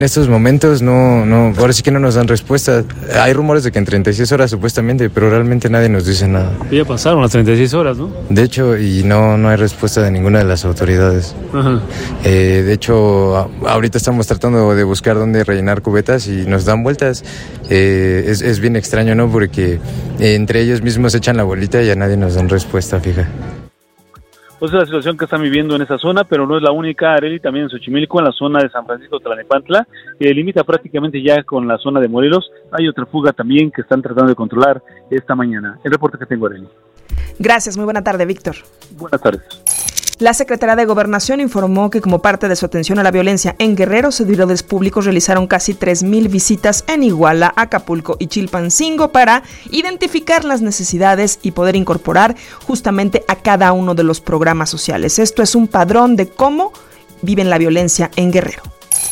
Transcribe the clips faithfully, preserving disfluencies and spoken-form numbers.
En estos momentos no, no, ahora sí que no nos dan respuesta. Hay rumores de que en treinta y seis horas supuestamente, pero realmente nadie nos dice nada. Ya pasaron las treinta y seis horas, ¿no? De hecho, y no, no hay respuesta de ninguna de las autoridades. Ajá. Eh, de hecho, a, ahorita estamos tratando de buscar dónde rellenar cubetas y nos dan vueltas. Eh, es, es bien extraño, ¿no? Porque eh, entre ellos mismos echan la bolita y a nadie nos dan respuesta fija. Pues es la situación que están viviendo en esa zona, pero no es la única, Arely, también en Xochimilco, en la zona de San Francisco Tlalnepantla, que limita prácticamente ya con la zona de Morelos. Hay otra fuga también que están tratando de controlar esta mañana. El reporte que tengo, Arely. Gracias, muy buena tarde, Víctor. Buenas tardes. La Secretaría de Gobernación informó que como parte de su atención a la violencia en Guerrero, servidores públicos realizaron casi tres mil visitas en Iguala, Acapulco y Chilpancingo para identificar las necesidades y poder incorporar justamente a cada uno de los programas sociales. Esto es un padrón de cómo viven la violencia en Guerrero.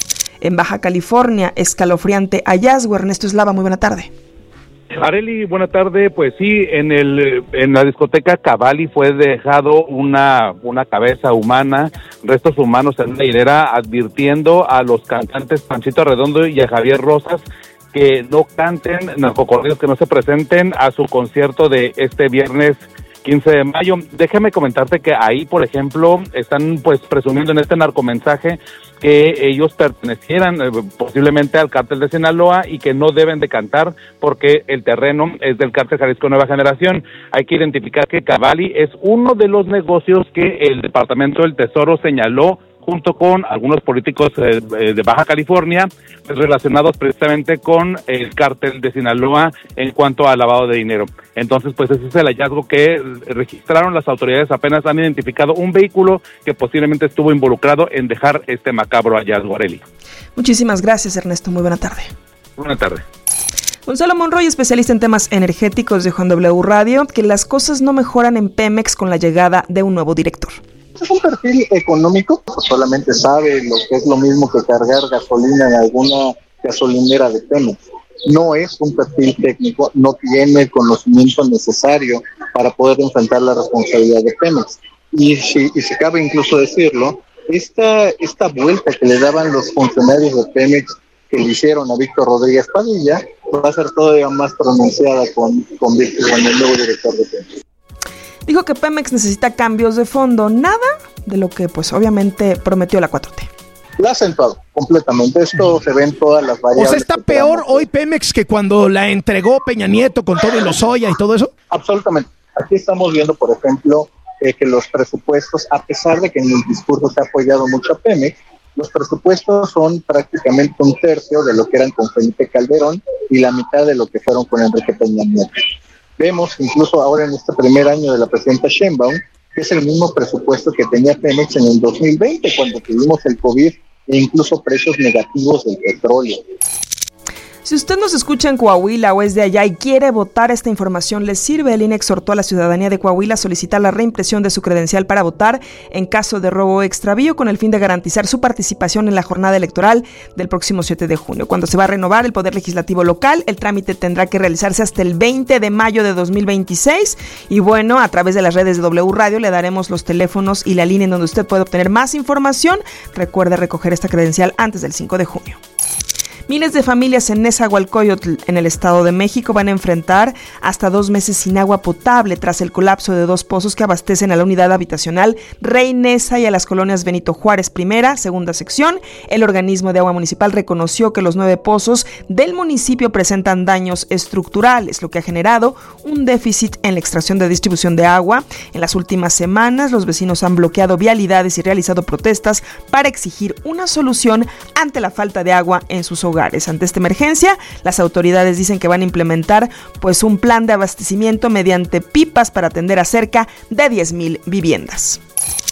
En Baja California, escalofriante hallazgo. Ernesto Eslava, muy buena tarde. Arely, buena tarde. Pues sí, en el en la discoteca Cavalli fue dejado una una cabeza humana, restos humanos en una hilera, advirtiendo a los cantantes Panchito Redondo y a Javier Rosas que no canten narcocorridos, que no se presenten a su concierto de este viernes quince de mayo. Déjame comentarte que ahí, por ejemplo, están pues presumiendo en este narcomensaje que ellos pertenecieran eh, posiblemente al cártel de Sinaloa y que no deben de cantar porque el terreno es del cártel Jalisco Nueva Generación. Hay que identificar que Cavalli es uno de los negocios que el Departamento del Tesoro señaló junto con algunos políticos eh, de Baja California, pues, relacionados precisamente con el cártel de Sinaloa en cuanto al lavado de dinero. Entonces, pues ese es el hallazgo que registraron las autoridades. Apenas han identificado un vehículo que posiblemente estuvo involucrado en dejar este macabro hallazgo, Arely. Muchísimas gracias, Ernesto. Muy buena tarde. Buena tarde. Gonzalo Monroy, especialista en temas energéticos, dijo en W Radio que las cosas no mejoran en Pemex con la llegada de un nuevo director. Es un perfil económico, pues solamente sabe lo que es lo mismo que cargar gasolina en alguna gasolinera de Pemex. No es un perfil técnico, no tiene el conocimiento necesario para poder enfrentar la responsabilidad de Pemex. Y si, y si cabe incluso decirlo, esta, esta vuelta que le daban los funcionarios de Pemex que le hicieron a Víctor Rodríguez Padilla va a ser todavía más pronunciada con, con, Víctor, con el nuevo director de Pemex. Dijo que Pemex necesita cambios de fondo, nada de lo que pues obviamente prometió la cuatro T. La ha acentuado completamente, esto se ve en todas las variables. O sea, ¿está peor hoy Pemex que cuando la entregó Peña Nieto con todo y Lozoya y todo eso? Absolutamente. Aquí estamos viendo, por ejemplo, eh, que los presupuestos, a pesar de que en el discurso se ha apoyado mucho a Pemex, los presupuestos son prácticamente un tercio de lo que eran con Felipe Calderón y la mitad de lo que fueron con Enrique Peña Nieto. Vemos incluso ahora en este primer año de la presidenta Sheinbaum que es el mismo presupuesto que tenía Pemex en el dos mil veinte cuando tuvimos el COVID e incluso precios negativos del petróleo. Si usted nos escucha en Coahuila o es de allá y quiere votar, esta información les sirve. El I N E exhortó a la ciudadanía de Coahuila a solicitar la reimpresión de su credencial para votar en caso de robo o extravío con el fin de garantizar su participación en la jornada electoral del próximo siete de junio. Cuando se va a renovar el Poder Legislativo local, el trámite tendrá que realizarse hasta el veinte de mayo de dos mil veintiséis. Y bueno, a través de las redes de W Radio le daremos los teléfonos y la línea en donde usted puede obtener más información. Recuerde recoger esta credencial antes del cinco de junio. Miles de familias en Nezahualcóyotl, en el Estado de México, van a enfrentar hasta dos meses sin agua potable tras el colapso de dos pozos que abastecen a la unidad habitacional Rey Neza y a las colonias Benito Juárez primera, segunda sección. El organismo de agua municipal reconoció que los nueve pozos del municipio presentan daños estructurales, lo que ha generado un déficit en la extracción de distribución de agua. En las últimas semanas, los vecinos han bloqueado vialidades y realizado protestas para exigir una solución ante la falta de agua en sus hogares. Ante esta emergencia, las autoridades dicen que van a implementar pues un plan de abastecimiento mediante pipas para atender a cerca de diez mil viviendas.